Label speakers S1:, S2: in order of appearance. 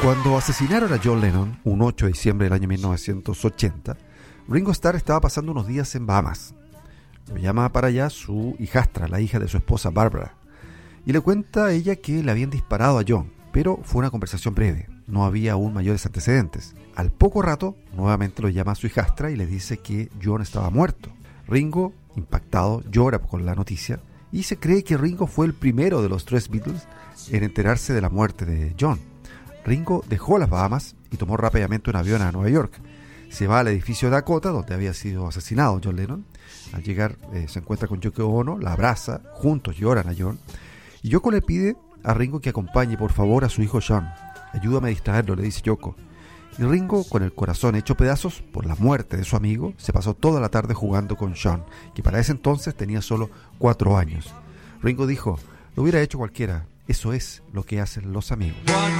S1: Cuando asesinaron a John Lennon, un 8 de diciembre del año 1980, Ringo Starr estaba pasando unos días en Bahamas. Lo llama para allá su hijastra, la hija de su esposa Barbara, y le cuenta a ella que le habían disparado a John, pero fue una conversación breve, no había aún mayores antecedentes. Al poco rato, nuevamente lo llama a su hijastra y le dice que John estaba muerto. Ringo, impactado, llora con la noticia y se cree que Ringo fue el primero de los 3 Beatles en enterarse de la muerte de John. Ringo dejó las Bahamas y tomó rápidamente un avión a Nueva York. Se va al edificio de Dakota, donde había sido asesinado John Lennon. Al llegar se encuentra con Yoko Ono, la abraza, juntos lloran a John. Y Yoko le pide a Ringo que acompañe por favor a su hijo Sean. Ayúdame a distraerlo, le dice Yoko. Y Ringo, con el corazón hecho pedazos por la muerte de su amigo, se pasó toda la tarde jugando con Sean, que para ese entonces tenía solo 4 años. Ringo dijo: lo hubiera hecho cualquiera, eso es lo que hacen los amigos.